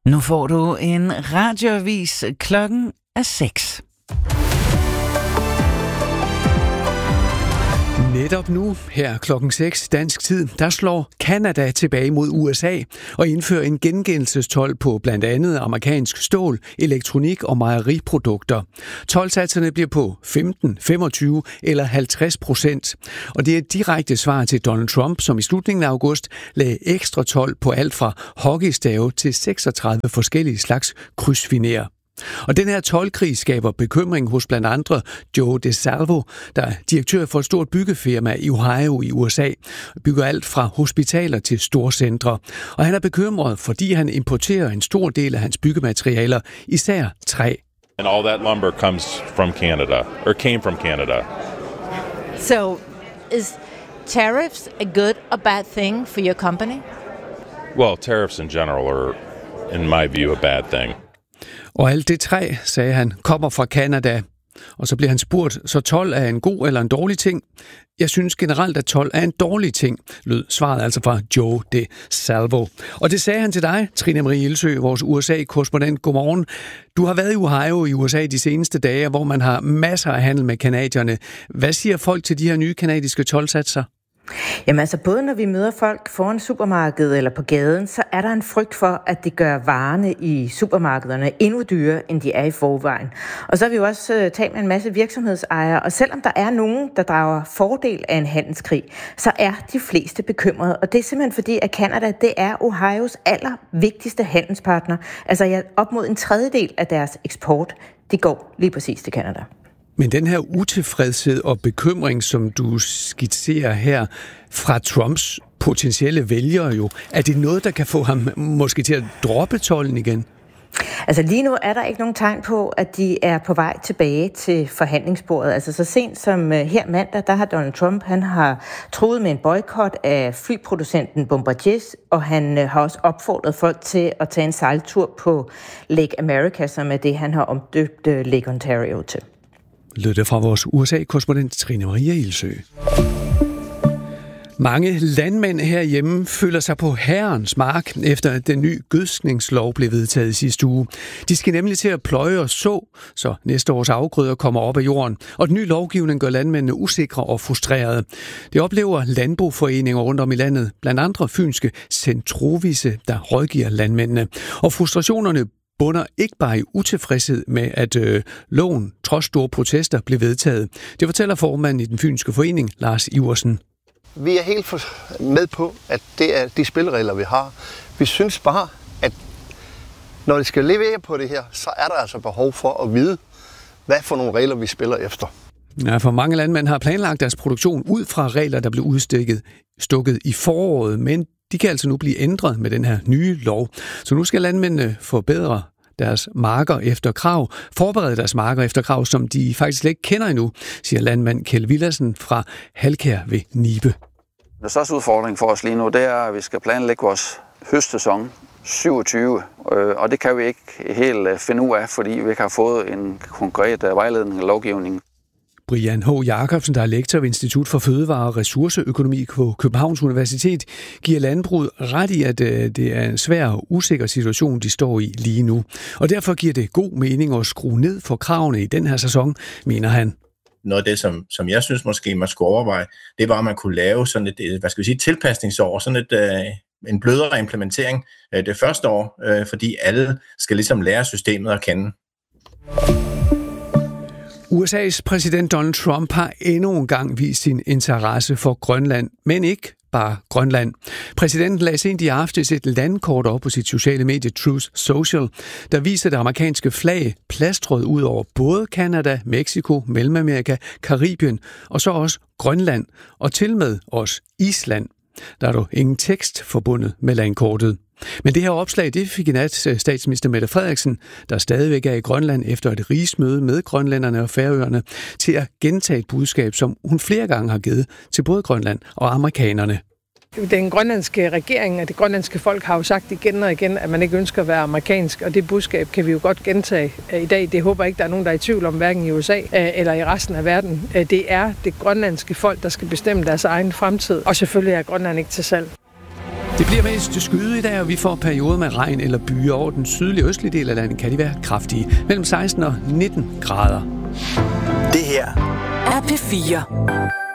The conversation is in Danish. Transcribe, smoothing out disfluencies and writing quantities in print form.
Nu får du en radioavis. Klokken er 6. Netop nu, her klokken 6 dansk tid, der slår Canada tilbage mod USA og indfører en gengældelsestold på blandt andet amerikansk stål, elektronik og mejeriprodukter. Toldsatserne bliver på 15, 25 eller 50%. Og det er et direkte svar til Donald Trump, som i slutningen af august lagde ekstra told på alt fra hockeystave til 36 forskellige slags krydsfiner. Og den her toldkrig skaber bekymring hos blandt andre Joe DeSalvo, der er direktør for et stort byggefirma i Ohio i USA, bygger alt fra hospitaler til storcentre. Og han er bekymret, fordi han importerer en stor del af hans byggematerialer, især træ. And all that lumber comes from Canada, or came from Canada. So, is tariffs a good or bad thing for your company? Well, tariffs in general are, in my view, a bad thing. Og alt det træ, sagde han, kommer fra Canada. Og så blev han spurgt, så told er en god eller en dårlig ting? Jeg synes generelt, at told er en dårlig ting, lød svaret altså fra Joe DeSalvo. Og det sagde han til dig, Trine Marie Ilsøe, vores USA-korrespondent. Godmorgen. Du har været i Ohio i USA de seneste dage, hvor man har masser af handel med canadierne. Hvad siger folk til de her nye canadiske toldsatser? Jamen altså, både når vi møder folk foran supermarkedet eller på gaden, så er der en frygt for, at det gør varerne i supermarkederne endnu dyrere, end de er i forvejen. Og så har vi jo også talt med en masse virksomhedsejere, og selvom der er nogen, der drager fordel af en handelskrig, så er de fleste bekymrede. Og det er simpelthen fordi, at Canada, det er Ohios allervigtigste handelspartner. Altså op mod en tredjedel af deres eksport, det går lige præcis til Canada. Men den her utilfredshed og bekymring, som du skitserer her fra Trumps potentielle vælgere jo, er det noget, der kan få ham måske til at droppe tolden igen? Altså lige nu er der ikke nogen tegn på, at de er på vej tilbage til forhandlingsbordet. Altså så sent som her mandag, der har Donald Trump, han har truet med en boykot af flyproducenten Bombardier, og han har også opfordret folk til at tage en sejltur på Lake America, som er det, han har omdøbt Lake Ontario til. Lød det fra vores USA-korrespondent Trine Marie Ilsøe. Mange landmænd herhjemme føler sig på herrens mark, efter at den nye gødskningslov blev vedtaget sidste uge. De skal nemlig til at pløje og så næste års afgrøder kommer op af jorden. Og den nye lovgivning gør landmændene usikre og frustrerede. Det oplever landboforeninger rundt om i landet, blandt andre fynske Centrovise, der rådgiver landmændene. Og frustrationerne bunder ikke bare i utilfredshed med, at loven trods store protester blev vedtaget. Det fortæller formanden i den fynske forening, Lars Iversen. Vi er helt med på, at det er de spilleregler, vi har. Vi synes bare, at når det skal levere på det her, så er der altså behov for at vide, hvad for nogle regler vi spiller efter. Ja, for mange landmænd har planlagt deres produktion ud fra regler, der blev udstukket i foråret, men de kan altså nu blive ændret med den her nye lov. Så nu skal landmændene forbedre deres marker efter krav, forberede deres marker efter krav, som de faktisk slet ikke kender endnu, siger landmand Kjeld Villadsen fra Halkær ved Nibe. Den største udfordring for os lige nu, det er, at vi skal planlægge vores høstsæson 27, og det kan vi ikke helt finde ud af, fordi vi ikke har fået en konkret vejledning og lovgivning. Brian H. Jacobsen, der er lektor ved Institut for Fødevare og Ressourceøkonomi på Københavns Universitet, giver landbruget ret i, at det er en svær og usikker situation, de står i lige nu. Og derfor giver det god mening at skrue ned for kravene i den her sæson, mener han. Noget af det, som jeg synes måske man skulle overveje, det var, at man kunne lave sådan et tilpasningsår, sådan en blødere implementering det første år, fordi alle skal ligesom lære systemet at kende. USA's præsident Donald Trump har endnu en gang vist sin interesse for Grønland, men ikke bare Grønland. Præsidenten lagde sent i aftes et landkort op på sit sociale medie Truth Social, der viser det amerikanske flag plastret ud over både Canada, Mexico, Mellemamerika, Karibien og så også Grønland og til med også Island. Der er dog ingen tekst forbundet med landkortet. Men det her opslag, det fik i nat statsminister Mette Frederiksen, der stadigvæk er i Grønland efter et rigsmøde med grønlænderne og færøerne, til at gentage et budskab, som hun flere gange har givet til både Grønland og amerikanerne. Den grønlandske regering og det grønlandske folk har jo sagt igen og igen, at man ikke ønsker at være amerikansk, og det budskab kan vi jo godt gentage i dag. Det håber jeg ikke, der er nogen, der er i tvivl om, hverken i USA eller i resten af verden. Det er det grønlandske folk, der skal bestemme deres egen fremtid, og selvfølgelig er Grønland ikke til salg. Det bliver mest skyet i dag, og vi får perioder med regn eller byer. Over den sydlige og østlige del af landet kan de være kraftige. Mellem 16 og 19 grader. Det her er P4.